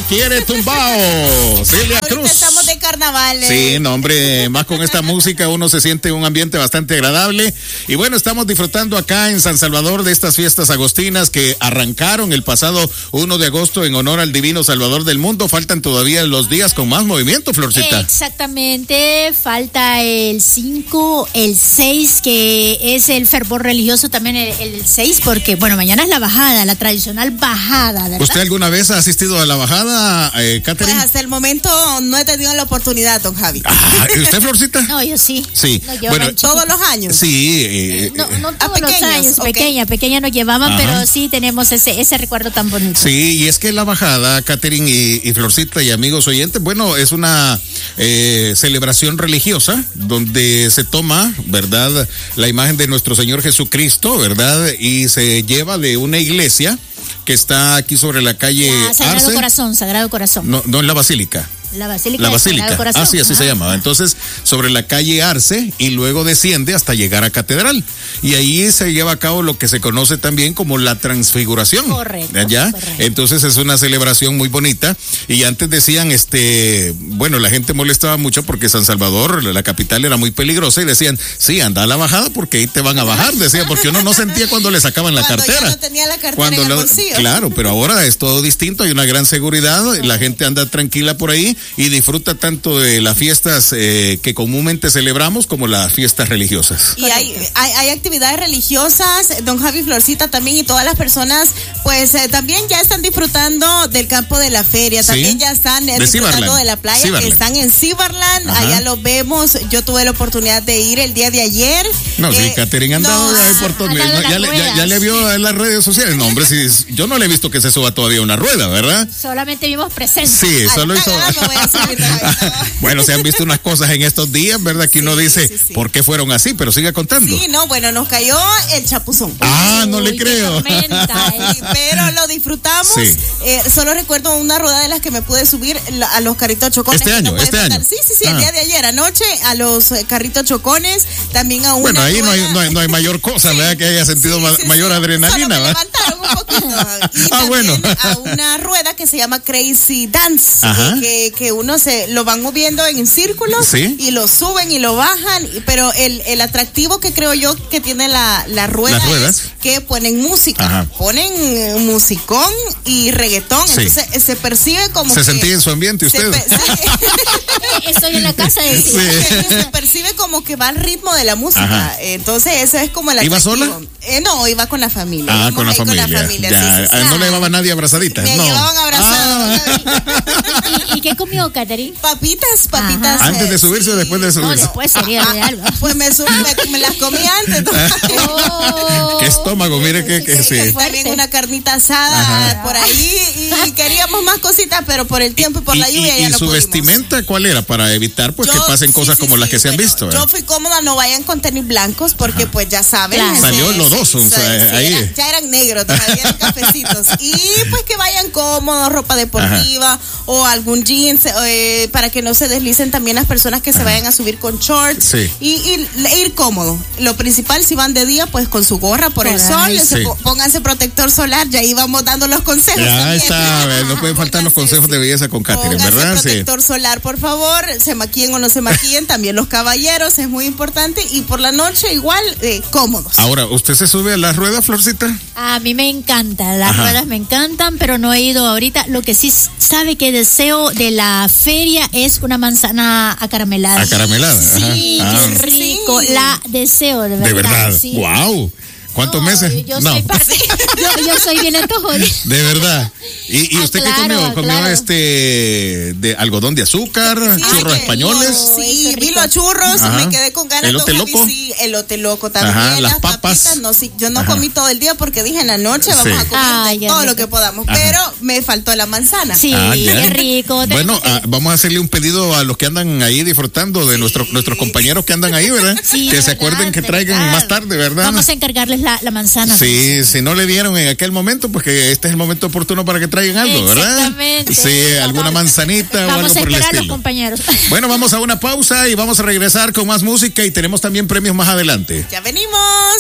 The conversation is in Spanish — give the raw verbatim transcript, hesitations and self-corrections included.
quiere tumbao. Celia Ahorita Cruz. Estamos de carnavales. Sí, no, hombre, más con esta música uno se siente en un ambiente bastante agradable. Y bueno, estamos disfrutando acá en San Salvador de estas fiestas agostinas que arrancaron el pasado primero de agosto en honor al Divino Salvador del Mundo. Faltan todavía los días con más movimiento, Florcita. Exactamente, falta el cinco, el seis, que es el fervor religioso también el, el seis, porque bueno, mañana es la bajada, la tradicional bajada, ¿verdad? ¿Usted alguna vez ha asistido a la bajada, eh, Catherine? Pues hasta el momento no he tenido la oportunidad, don Javi. Ah, ¿usted, Florcita? No, yo sí. Sí. No, Bueno, ¿Todos los años? Sí. Eh, No, no todos pequeños, los años, ok. pequeña, pequeña nos llevaban, Ajá. pero sí tenemos ese ese recuerdo tan bonito. Sí, y es que la bajada, Catherine y, y Florcita y amigos oyentes, bueno, es una eh, celebración religiosa donde se toma, ¿verdad?, la imagen de nuestro Señor Jesucristo, ¿verdad?, y se lleva de una iglesia que está aquí sobre la calle La Sagrado Arce. Corazón, Sagrado Corazón. No, no en la Basílica. La Basílica. La del Basílica, Sagrado Corazón. así, así Ajá. se llama. Entonces, sobre la calle Arce y luego desciende hasta llegar a Catedral. Y ahí se lleva a cabo lo que se conoce también como la transfiguración. Correcto, ¿Ya? correcto. Entonces es una celebración muy bonita. Y antes decían, este, bueno, la gente molestaba mucho porque San Salvador, la capital, era muy peligrosa y decían, sí, anda a la bajada porque ahí te van a bajar, decía, porque uno no sentía cuando le sacaban la Cuando cartera. ya no tenía la cartera Cuando en el la- bolsillo. Claro, pero ahora es todo distinto, hay una gran seguridad, la gente anda tranquila por ahí y disfruta tanto de las fiestas eh, que comúnmente celebramos como las fiestas religiosas. Y hay, hay, hay actividades religiosas, don Javi, Florcita también, y todas las personas, pues eh, también ya están disfrutando del campo de la feria, Sí. también ya están eh, De disfrutando Cibarland. de la playa, Cibarland. están en Cibarland, Ajá. allá los vemos. Yo tuve la oportunidad de ir el día de ayer. No, sí, Eh, Catherine ha andado no, ahí por todo. ha andado No, ya, en le, las ya, ya ruedas. le vio en las redes sociales. No, hombre, sí, yo no le he visto que se suba todavía una rueda, ¿verdad? Solamente vimos presencia. Sí, Ay, solo hizo. ah, me voy a subir todavía. Bueno, se han visto unas cosas en estos días, ¿verdad? Que uno Sí, dice, sí, sí. ¿por qué fueron así? Pero siga contando. Sí, no, bueno, nos cayó el chapuzón. Ah, no le Uy, qué creo. tormenta, ¿eh? Sí, pero lo disfrutamos. Sí. Eh, solo recuerdo una rueda de las que me pude subir la- a los carritos chocones. Este que año, no puede este faltar. año. Sí, sí, sí, Ah. el día de ayer anoche a los eh, carritos chocones, también a una Bueno, ahí no hay, rueda- no, hay, no hay mayor cosa, ¿verdad? Que haya sentido Sí, ma- sí, mayor sí. adrenalina, Solo me ¿verdad? levantaron un poquito. Y Ah, también bueno. a una rueda que se llama Crazy Dance, Ajá. eh, que, que uno se lo van moviendo en círculos Sí. y lo suben y lo bajan, y- pero el, el atractivo que creo yo que tiene la, la rueda Las ruedas. es que ponen música, Ajá. ponen eh, musicón y reggaetón, Sí. entonces eh, se percibe como ¿Se que sentía en su ambiente se usted? pe- sí. Estoy en la casa de Sí. se percibe como que va al ritmo de la música. Ajá. Entonces, eso es como el ¿Iba atractivo. sola? Eh, no, iba con la familia. Ah, Íbamos con la ahí familia. Con la familia, Ya. sí, sí, sí. Ah, no le llevaba nadie abrazadita. Me no. llevaban abrazado. Ah. ¿Y, y qué comió, Catherine? Papitas, papitas. Ajá. ¿Antes de eh, subirse o sí. después de No, subirse? después sería de algo. Pues me, subí, me, me las comí antes. Oh. Qué estómago, mire que, que sí. Que también una carnita asada Ajá. por ahí y queríamos más cositas, pero por el tiempo y por la Y- lluvia y, ya y no su pudimos. vestimenta cuál era para evitar pues Yo- que pasen sí, cosas sí, como sí, las que se han bueno, visto, ¿eh? Yo fui cómoda, no vayan con tenis blancos porque pues ya saben. Claro. ese- Salió ese- lodoso, sí, o sea, sí, ahí. era- ya eran negros, todavía eran cafecitos. Y pues que vayan cómodos, ropa deportiva o algún jeans eh, para que no se deslicen también las personas que se vayan a subir con shorts. Sí. Y, y ir cómodo. Lo principal, si van de día, pues con su gorra por el sol, Ay, se sí. po- pónganse protector solar, ya ahí vamos dando los consejos. Ya también. está, eh, no pueden faltar los Pónganse, consejos de belleza con Catherine, Pónganse ¿verdad? Sí. protector solar, por favor, se maquillen o no se maquillen, también los caballeros, es muy importante, y por la noche igual, eh, cómodos. Ahora, ¿usted se sube a la rueda, Florcita? A mí me encanta, las Ajá. ruedas me encantan, pero no he ido ahorita. Lo que sí s- sabe que deseo de la feria es una manzana acaramelada. Acaramelada, Sí, ajá. qué Ah. rico. Sí. La deseo, de verdad. De verdad, sí. wow. ¿Cuántos No, meses? Yo, no, soy parte- yo, yo soy bien antojo. de verdad. ¿Y, y Ah, usted claro, qué comió? ¿Comió claro. este de algodón de azúcar, Sí, churros que- españoles? Eso Sí, es vi rico. los churros, Ajá. me quedé con ganas. ¿Elote don Javi, loco? Sí, elote loco también. Ajá, las papas. papitas, no, sí, yo no Ajá. comí todo el día porque dije en la noche vamos Sí. a comer Ay, de qué todo rico. lo que podamos, Ajá. pero me faltó la manzana. Sí, Ah, ya. qué rico. Bueno, Tenemos ah, vamos a hacerle un pedido a los que andan ahí disfrutando de nuestros nuestros compañeros que andan ahí, ¿verdad? Sí, que de se verdad, acuerden que de traigan verdad. más tarde, ¿verdad? Vamos a encargarles la, la manzana. Sí, si no le dieron en aquel momento, pues que este es el momento oportuno para que traigan algo, ¿verdad? Exactamente. Sí, alguna manzanita o Vamos algo a por el esperar a los estilo. compañeros. Bueno, vamos a una pausa y vamos a regresar con más música y tenemos también premios más adelante. Ya venimos.